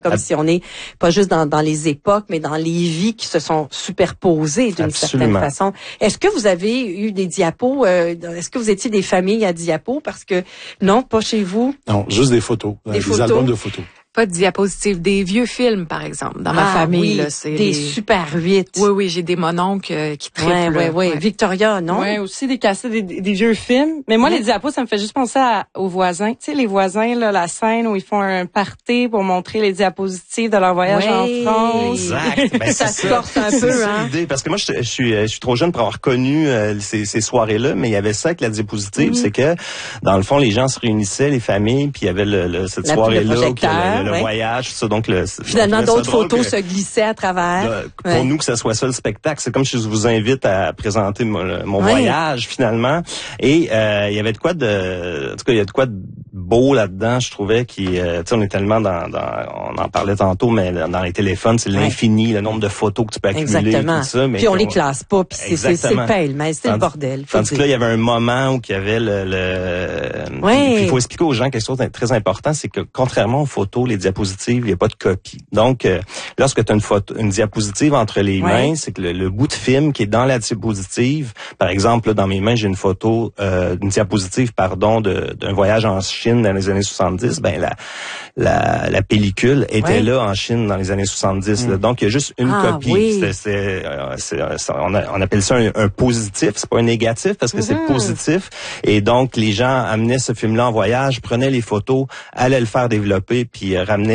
Comme si on est pas juste dans les époques, mais dans les vies qui se sont superposées d'une certaine façon. Est-ce que vous avez eu des diapos? Est-ce que vous étiez des familles à diapos? Parce que non, pas chez vous. Non, juste des photos, des albums de photos. Pas de diapositives, des vieux films, par exemple. Dans ma famille, oui, là, c'est des Super 8. Oui, j'ai des mononcles qui triplent. Oui. Victoria, non? Oui, aussi des cassettes, des vieux films. Mais moi, les diapos, ça me fait juste penser aux voisins. Tu sais, les voisins, là, la scène où ils font un party pour montrer les diapositives de leur voyage en France. Exact. Ben, ça se force un peu, hein? L'idée. Parce que moi, je suis trop jeune pour avoir connu ces soirées-là, mais il y avait ça avec la diapositive, c'est que, dans le fond, les gens se réunissaient, les familles, puis il y avait cette soirée-là, le voyage, ça, donc finalement d'autres photos se glissaient à travers. Pour nous que ça soit ça le spectacle, c'est comme si je vous invite à présenter mon voyage finalement. Et il y avait de quoi en tout cas il y a de quoi de beau là-dedans, je trouvais qui tu sais, on est tellement on en parlait tantôt, mais dans les téléphones, c'est l'infini, le nombre de photos que tu peux accumuler, tout ça. Mais puis on les classe pas, puis c'est le pêle, mais c'est le bordel. Tandis que là, il y avait un moment où il y avait Puis il faut expliquer aux gens quelque chose de très important, c'est que contrairement aux photos, les diapositives, il n'y a pas de copie. Donc, lorsque tu as une diapositive entre les mains, c'est que le bout de film qui est dans la diapositive, par exemple, là, dans mes mains, j'ai une photo, une diapositive, d'un voyage en Chine dans les années 70. Ben, la pellicule était là en Chine dans les années 70. Là. Donc, il y a juste une copie. Oui. On appelle ça un positif. C'est pas un négatif parce que c'est positif. Et donc, les gens amenaient ce film-là en voyage, prenaient les photos, allaient le faire développer, puis ramenaient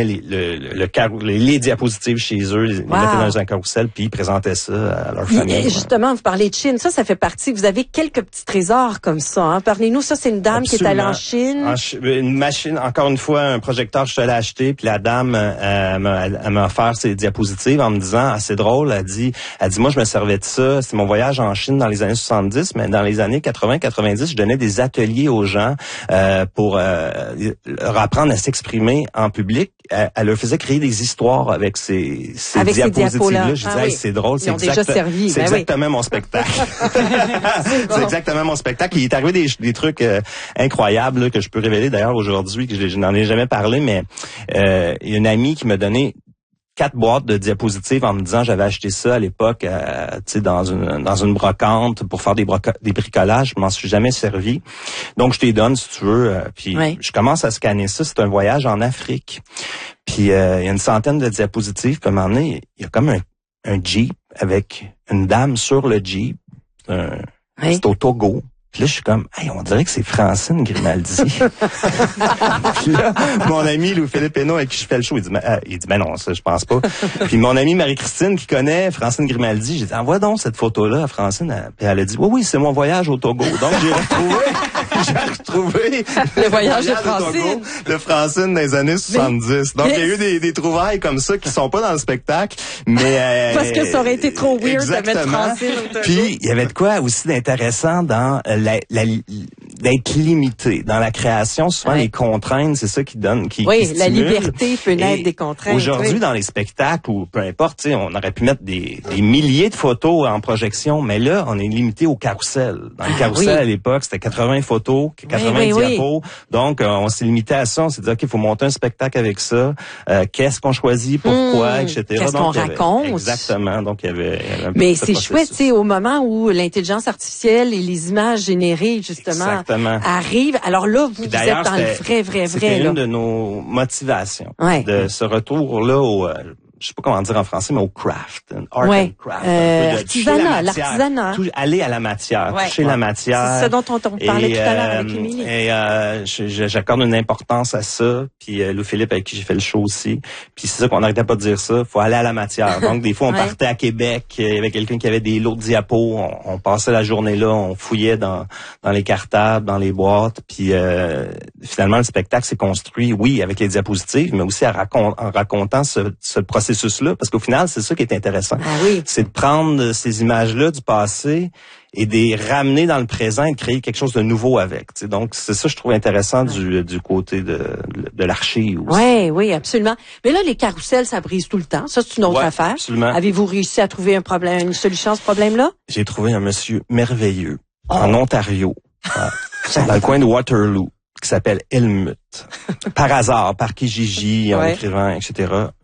les diapositives chez eux, les mettaient dans un carrousel, puis ils présentaient ça à leur famille. Et justement, vous parlez de Chine, ça fait partie, vous avez quelques petits trésors comme ça. Hein? Parlez-nous, ça c'est une dame qui est allée en Chine. Une machine, encore une fois, un projecteur, je te l'ai acheté, puis la dame elle m'a offert ses diapositives en me disant, c'est drôle, elle dit, moi je me servais de ça, c'est mon voyage en Chine dans les années 70, mais dans les années 80-90, je donnais des ateliers aux gens pour leur apprendre à s'exprimer en public. Elle leur faisait créer des histoires avec ces diapositives-là. Je disais, c'est drôle, c'est exactement mon spectacle. C'est exactement mon spectacle. Il est arrivé des trucs incroyables là, que je peux révéler d'ailleurs aujourd'hui, que je n'en ai jamais parlé, mais il y a une amie qui m'a donné 4 boîtes de diapositives en me disant j'avais acheté ça à l'époque tu sais dans une brocante pour faire des bricolages, je m'en suis jamais servi. Donc je te les donne si tu veux puis je commence à scanner ça, c'est un voyage en Afrique. Puis il y a une centaine de diapositives, puis à un moment donné, il y a comme un Jeep avec une dame sur le Jeep. C'est au Togo. Puis là, je suis comme, on dirait que c'est Francine Grimaldi. Puis là, mon ami Louis-Philippe Hénaud avec qui je fais le show, il dit, ben non, ça, je pense pas. Puis mon ami Marie-Christine qui connaît Francine Grimaldi, j'ai dit, envoie donc cette photo-là à Francine. Puis elle a dit, oui, c'est mon voyage au Togo. Donc j'ai retrouvé le voyage de Francine. De Francine dans les années 70. Donc il y a eu des trouvailles comme ça qui sont pas dans le spectacle, mais parce que ça aurait été trop weird de mettre Francine au Togo. Puis il y avait de quoi aussi d'intéressant dans d'être limité dans la création. Souvent les contraintes, c'est ça qui donne, qui la liberté peut naître des contraintes. Aujourd'hui, dans les spectacles ou peu importe, on aurait pu mettre des milliers de photos en projection, mais là, on est limité au carrousel. Dans le carrousel à l'époque, c'était 80 photos, 80 diapos. Donc, on s'est limité à ça. On s'est dit, OK, il faut monter un spectacle avec ça. Qu'est-ce qu'on choisit, pourquoi, etc. Qu'est-ce qu'on raconte? Exactement. Donc, il y avait un peu. Mais c'est chouette, tu sais, au moment où l'intelligence artificielle et les images générées, justement, arrivent. Alors là, vous êtes dans le vrai. C'était une de nos motivations. De ce retour-là au... je sais pas comment dire en français, mais au craft, art and craft. L'artisanat. Aller à la matière, toucher la matière. C'est ce dont on parlait tout à l'heure avec Émilie. Et j'accorde une importance à ça. Puis Louis-Philippe avec qui j'ai fait le show aussi. Puis c'est ça qu'on n'arrêtait pas de dire ça. Faut aller à la matière. Donc des fois on partait à Québec, il y avait quelqu'un qui avait des lots de diapos. On passait la journée là, on fouillait dans les cartables, dans les boîtes. Puis finalement le spectacle s'est construit, oui, avec les diapositives, mais aussi en racontant ce processus-là, parce qu'au final, c'est ça qui est intéressant. C'est de prendre ces images-là du passé et de les ramener dans le présent et de créer quelque chose de nouveau avec. T'sais. Donc, c'est ça que je trouve intéressant du côté de l'archive aussi. Oui, absolument. Mais là, les carousels, ça brise tout le temps. Ça, c'est une autre affaire. Absolument. Avez-vous réussi à trouver une solution à ce problème-là? J'ai trouvé un monsieur merveilleux en Ontario, dans le coin de Waterloo, qui s'appelle Helmut. Par hasard, par Kijiji, en écrivant, etc.